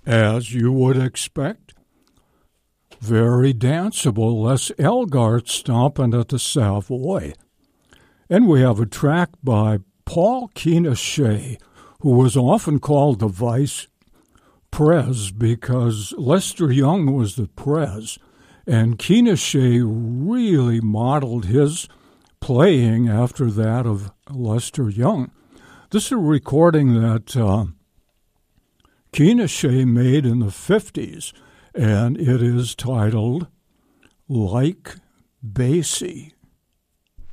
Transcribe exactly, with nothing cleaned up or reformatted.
as you would expect. Very danceable, Les Elgart stomping at the Savoy. And we have a track by Paul Quinichette, who was often called the Vice Prez because Lester Young was the Prez, and Quinichette really modeled his playing after that of Lester Young. This is a recording that uh, Quinichette made in the fifties, and it is titled Like Basie.